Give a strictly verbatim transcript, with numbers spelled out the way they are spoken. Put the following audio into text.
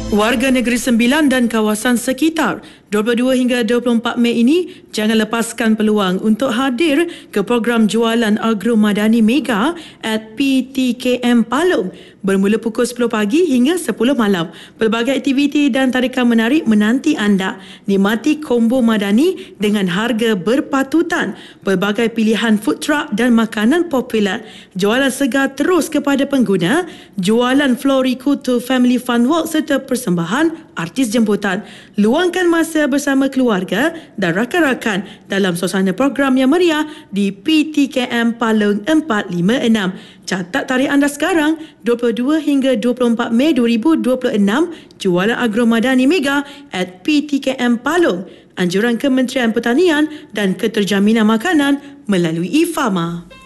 Warga Negeri Sembilan dan kawasan sekitar, dua puluh dua hingga dua puluh empat Mei ini jangan lepaskan peluang untuk hadir ke program jualan Agro Madani Mega at P T K M Palung bermula pukul sepuluh pagi hingga sepuluh malam. Pelbagai aktiviti dan tarikan menarik menanti anda. Nikmati kombo Madani dengan harga berpatutan, pelbagai pilihan food truck dan makanan popular, jualan segar terus kepada pengguna, jualan Florikutu Family Fun Walk serta persembahan artis jemputan. Luangkan masa bersama keluarga dan rakan-rakan dalam suasana program yang meriah di P T K M Palung empat lima enam. Catat tarikh anda sekarang, dua puluh dua hingga dua puluh empat Mei dua ribu dua puluh enam, jualan Agro Madani Mega at P T K M Palung. Anjuran Kementerian Pertanian dan Keterjaminan Makanan melalui I F A M A.